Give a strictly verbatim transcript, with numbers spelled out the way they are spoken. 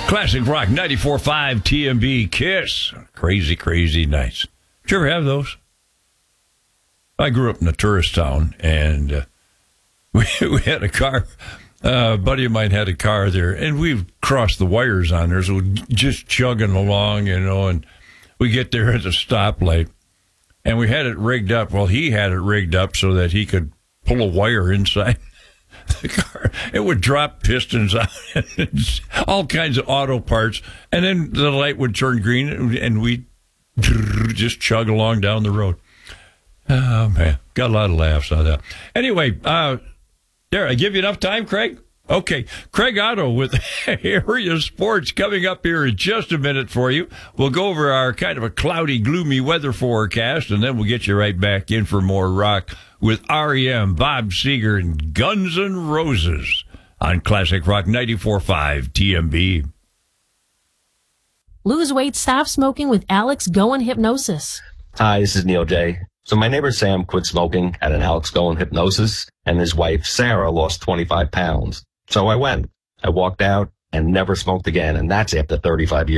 Classic Rock ninety-four point five T M B Kiss. Crazy, crazy nights. Did you ever have those? I grew up in a tourist town, and uh, we, we had a car. Uh, a buddy of mine had a car there, and we crossed the wires on there, so we're just chugging along, you know, and we get there at the stoplight, and we had it rigged up. Well, he had it rigged up so that he could pull a wire inside the car. It would drop pistons out, all kinds of auto parts, and then the light would turn green, and we just chug along down the road. Oh, man. Got a lot of laughs on that. Anyway, uh, there, I give you enough time, Craig? Okay. Craig Otto with Area Sports coming up here in just a minute for you. We'll go over our kind of a cloudy, gloomy weather forecast, and then we'll get you right back in for more rock with R E M, Bob Seger, and Guns N' Roses on Classic Rock ninety-four point five T M B. Lose weight, stop smoking with Alex Goen Hypnosis. Hi, this is Neil J. So my neighbor Sam quit smoking at an Alex Goen Hypnosis, and his wife Sarah lost twenty-five pounds. So I went. I walked out and never smoked again, and that's after thirty-five years.